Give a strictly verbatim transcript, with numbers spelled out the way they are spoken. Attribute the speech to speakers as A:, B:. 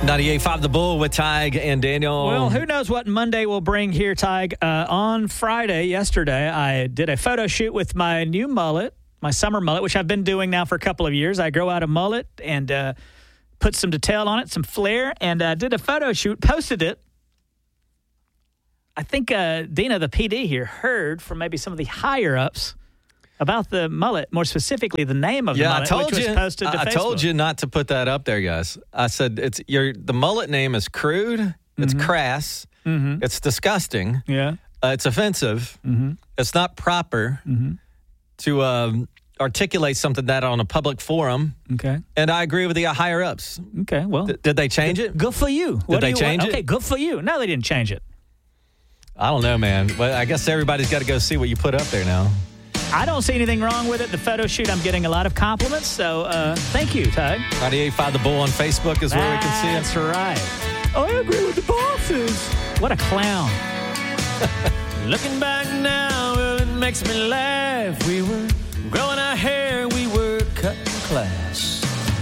A: ninety-eight point five The Bull with Tig and Daniel.
B: Well, who knows what Monday will bring here, Tig. Uh, on Friday, yesterday, I did a photo shoot with my new mullet, my summer mullet, which I've been doing now for a couple of years. I grow out a mullet and uh, put some detail on it, some flair, and uh, did a photo shoot, posted it. I think uh, Dina, the P D here, heard from maybe some of the higher-ups about the mullet, more specifically the name of the
A: yeah,
B: mullet,
A: I told
B: which
A: you,
B: was posted to
A: I,
B: Facebook.
A: I told you not to put that up there, guys. I said it's your the mullet name is crude, it's
B: mm-hmm.
A: crass,
B: mm-hmm.
A: it's disgusting,
B: yeah,
A: uh, it's offensive,
B: mm-hmm.
A: it's not proper
B: mm-hmm.
A: to um, articulate something that on a public forum.
B: Okay.
A: And I agree with the higher ups.
B: Okay, well.
A: D- did they change it?
B: Good for you.
A: Did
B: What
A: they
B: you,
A: change
B: what,
A: it?
B: Okay, good for you. No, they didn't change it.
A: I don't know, man. Well, I guess everybody's got to go see what you put up there now.
B: I don't see anything wrong with it. The photo shoot, I'm getting a lot of compliments, so uh, thank you, Tig.
A: ninety-eight point five The Bull on Facebook is where we can see it.
B: That's right. I agree with the bosses. What a clown.
C: Looking back now, it makes me laugh. We were growing our hair, we were cutting class.